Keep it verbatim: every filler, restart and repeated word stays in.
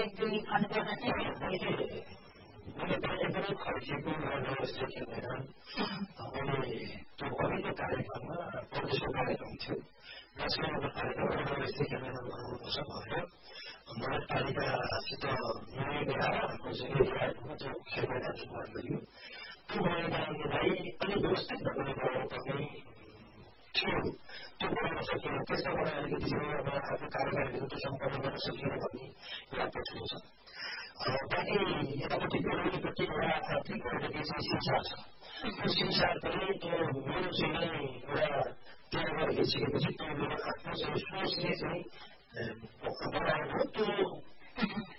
व्यवस्थित खानुपर्ने चाहिँ मैले मैले एकदमै खर्चेको व्यवस्थित थिएन मैले त्यो अघिल्लो कार्यक्रममा प्रदेशको कार्यक्रम थियो जसमा कार्यक्रममा व्यवस्थित खेलेर गर्नुपर्छ भनेर मलाई पालिकासित निर्णय ल्याएर हाम्रो जिम्मेदारीको त्यो खेल मैदान निर्माण गरियो त्यो मैदानलाई अलिक व्यवस्थित गर्नुपर्ने थियो त्यो गर्न सकिएन त्यसमा मलाई अलिकति आफ्नो कार्यकारिताको त्यो सम्पन्न गर्न सकिएन भन्ने याद ठुलो छ बाँकी यतापट्टि बेलुकीपट्टि एउटा आर्थिक एउटा चाहिँ सिमसार छ त्यो सिमसार पनि त्यो मेरो चाहिँ एउटा त्यहाँ गएर हेरिसकेपछि त्यो मेरो आफ्नो चाहिँ सोचले चाहिँ बनाएको त्यो